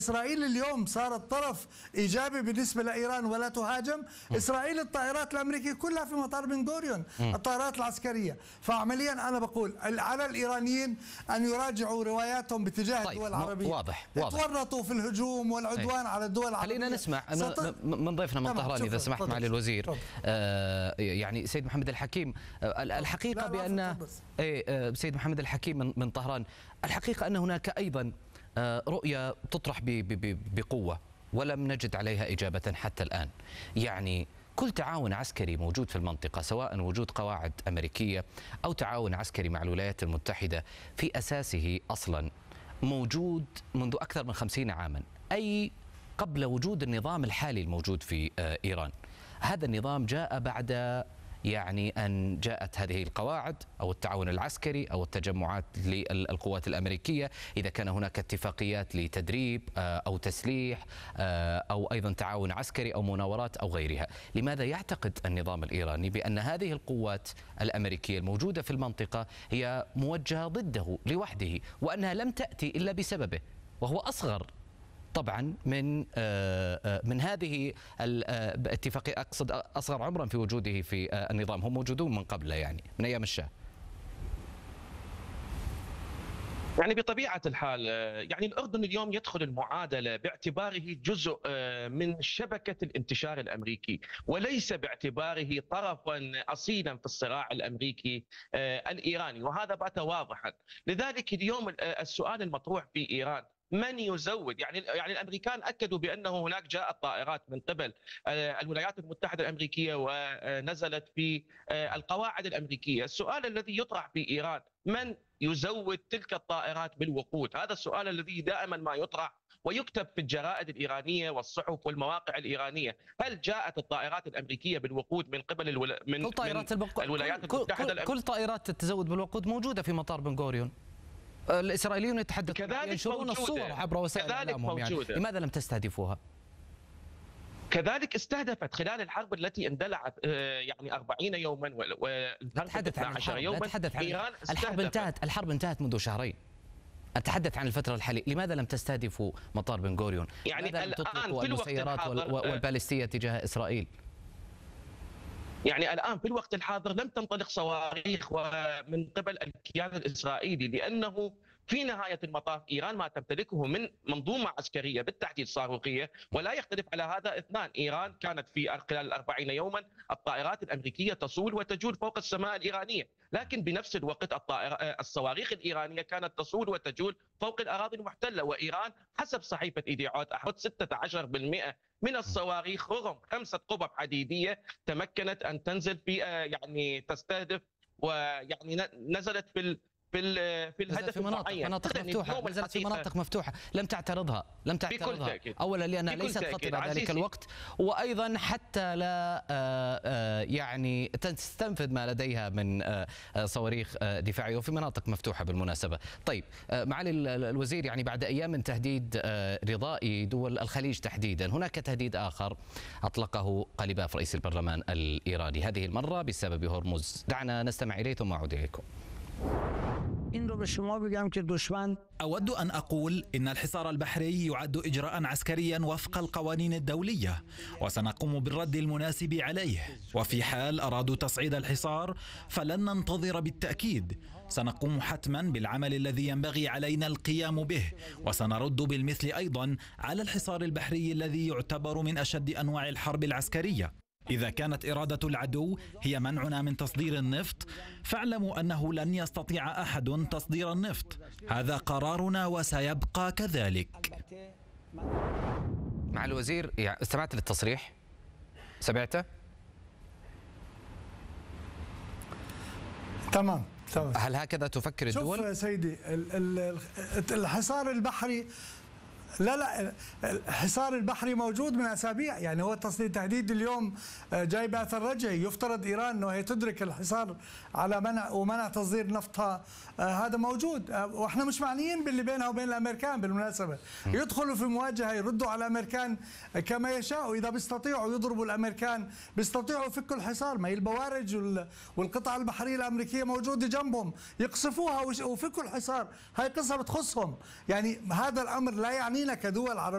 إسرائيل اليوم صارت طرف إيجابي بالنسبة لإيران ولا تهاجم. إسرائيل الطائرات الأمريكية كلها في مطار بن غوريون، الطائرات العسكرية. فعمليا أنا بقول على الإيرانيين أن يراجعوا رواياتهم باتجاه الدول العربية. واضح. تورطوا في الهجوم والعدوان على الدول العربية. خلينا نسمع من ضيفنا من طهران إذا سمحت معالي الوزير. يعني سيد محمد الحكيم، الحقيقة بأن سيد محمد الحكيم من طهران، الحقيقة أن هناك أيضا رؤية تطرح بقوة ولم نجد عليها إجابة حتى الآن. يعني كل تعاون عسكري موجود في المنطقة، سواء وجود قواعد أمريكية أو تعاون عسكري مع الولايات المتحدة، في أساسه أصلا موجود منذ أكثر من 50 عاما، أي قبل وجود النظام الحالي الموجود في إيران. هذا النظام جاء بعد أن جاءت هذه القواعد أو التعاون العسكري أو التجمعات للقوات الأمريكية، إذا كان هناك اتفاقيات لتدريب أو تسليح أو أيضا تعاون عسكري أو مناورات أو غيرها. لماذا يعتقد النظام الإيراني بأن هذه القوات الأمريكية الموجودة في المنطقة هي موجهة ضده لوحده، وأنها لم تأتي إلا بسببه، وهو أصغر طبعا من هذه الاتفاقية، أقصد أصغر عمرا في وجوده في النظام، هم موجودون من قبله يعني من أيام الشاه. يعني بطبيعة الحال يعني الأردن اليوم يدخل المعادلة باعتباره جزء من شبكة الانتشار الأمريكي، وليس باعتباره طرفا أصيلا في الصراع الأمريكي الإيراني، وهذا بات واضحا. لذلك اليوم السؤال المطروح في إيران من يزود؟ يعني الامريكان اكدوا بانه هناك جاءت طائرات من قبل الولايات المتحده الامريكيه ونزلت في القواعد الامريكيه. السؤال الذي يطرح في ايران من يزود تلك الطائرات بالوقود؟ هذا السؤال الذي دائما ما يطرح ويكتب في الجرائد الايرانيه والصحف والمواقع الايرانيه. هل جاءت الطائرات الامريكيه بالوقود من قبل الولايات المتحده؟ كل طائرات التزود بالوقود موجوده في مطار بن غوريون. الإسرائيليون يتحدثون، ينشرون الصور عبر وسائل إعلامهم. يعني لماذا لم تستهدفوها؟ كذلك استهدفت خلال الحرب التي اندلعت يعني 40 يوما والحرب 12 يوما. إيران الحرب انتهت منذ شهرين. أتحدث عن الفترة الحالية. لماذا لم تستهدفوا مطار بن غوريون؟ يعني الآن تطلقوا المسيرات والبالستية تجاه إسرائيل؟ يعني الآن في الوقت الحاضر لم تنطلق صواريخ من قبل الكيان الإسرائيلي، لأنه في نهاية المطاف إيران ما تمتلكه من منظومة عسكرية بالتحديد صاروخية. ولا يختلف على هذا اثنان. إيران كانت في خلال 40 يوما الطائرات الأمريكية تصول وتجول فوق السماء الإيرانية، لكن بنفس الوقت الصواريخ الإيرانية كانت تصول وتجول فوق الأراضي المحتلة. وإيران حسب صحيفة إيديعوت أحد 16% من الصواريخ رغم 5 قبب حديدية تمكنت أن تنزل في يعني تستهدف، ويعني نزلت في الهدف المعين. نزلت في مناطق مفتوحة لم تعترضها أولا لأنها ليست خطرة ذلك الوقت، وأيضا حتى لا يعني تستنفذ ما لديها من صواريخ دفاعية، وفي مناطق مفتوحة بالمناسبة. طيب معالي الوزير، يعني بعد أيام من تهديد رضائي دول الخليج تحديدا، هناك تهديد آخر أطلقه قليباف رئيس البرلمان الإيراني، هذه المرة بسبب هرمز. دعنا نستمع إليه ثم أعود إليكم. أود أن أقول إن الحصار البحري يعد إجراء عسكريا وفق القوانين الدولية، وسنقوم بالرد المناسب عليه. وفي حال أرادوا تصعيد الحصار فلن ننتظر بالتأكيد، سنقوم حتما بالعمل الذي ينبغي علينا القيام به، وسنرد بالمثل أيضا على الحصار البحري الذي يعتبر من أشد أنواع الحرب العسكرية. إذا كانت إرادة العدو هي منعنا من تصدير النفط، فاعلموا أنه لن يستطيع أحد تصدير النفط. هذا قرارنا وسيبقى كذلك. مع الوزير، استمعت للتصريح؟ سمعته؟ تمام. هل هكذا تفكر الدول؟ شوف سيدي، الحصار البحري لا الحصار البحري موجود من اسابيع. يعني هو تهديد اليوم جاي باثر رجعي. يفترض ايران انه هي تدرك الحصار على منع تصدير نفطها، هذا موجود. واحنا مش معنيين باللي بينها وبين الامريكان بالمناسبه. يدخلوا في مواجهه، يردوا على الامريكان كما يشاءوا. اذا بيستطيعوا يضربوا الامريكان بيستطيعوا يفكوا الحصار. ما هي البوارج والقطع البحريه الامريكيه موجوده جنبهم، يقصفوها ويفكوا الحصار. هاي قصه بتخصهم. يعني هذا الامر لا يعنينا كدول عربية